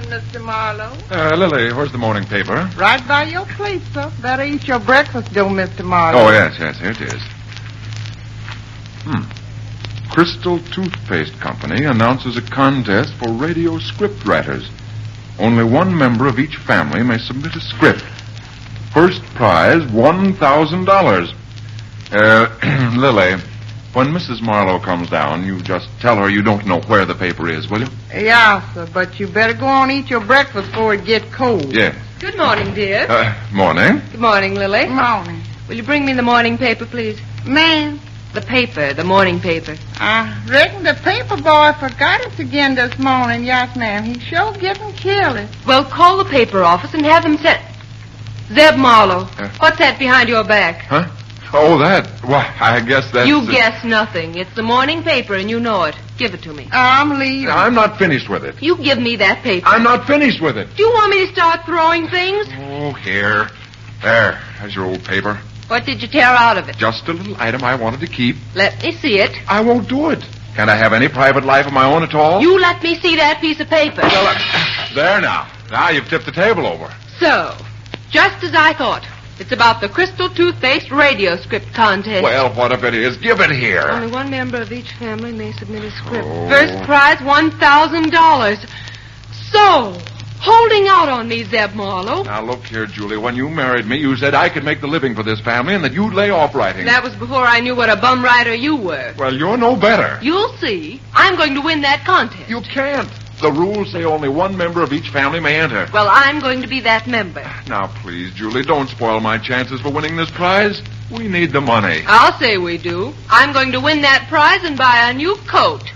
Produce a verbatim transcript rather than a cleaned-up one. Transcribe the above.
morning, Mister Marlowe. Uh, Lily, where's the morning paper? Right by your plate, sir. Better eat your breakfast, though, Mister Marlowe. Oh, yes, yes, here it is. Hmm. Crystal Toothpaste Company announces a contest for radio script writers. Only one member of each family may submit a script. First prize, one thousand dollars. Uh, Lily, when Missus Marlowe comes down, you just tell her you don't know where the paper is, will you? Yeah, sir, but you better go on and eat your breakfast before it get cold. Yes. Good morning, dear. Uh, morning. Good morning, Lily. Morning. Will you bring me the morning paper, please? Man, The paper, the morning paper. I reckon the paper boy forgot it again this morning. Yes, ma'am. He's sure getting careless. Well, call the paper office and have them sent. Zeb Marlowe, Uh. what's that behind your back? Huh? Oh, that. Why, I guess that's... You uh, guess nothing. It's the morning paper, and you know it. Give it to me. I'm leaving. I'm not finished with it. You give me that paper. I'm not finished with it. Do you want me to start throwing things? Oh, here. There. There's your old paper. What did you tear out of it? Just a little item I wanted to keep. Let me see it. I won't do it. Can't I have any private life of my own at all? You let me see that piece of paper. Well, uh, there now. Now you've tipped the table over. So, just as I thought. It's about the Crystal Toothpaste radio script contest. Well, what if it is? Give it here. Only one member of each family may submit a script. Oh. First prize, one thousand dollars. So, holding out on me, Zeb Marlowe. Now, look here, Julie. When you married me, you said I could make the living for this family and that you'd lay off writing. That was before I knew what a bum writer you were. Well, you're no better. You'll see. I'm going to win that contest. You can't. The rules say only one member of each family may enter. Well, I'm going to be that member. Now, please, Julie, don't spoil my chances for winning this prize. We need the money. I'll say we do. I'm going to win that prize and buy a new coat.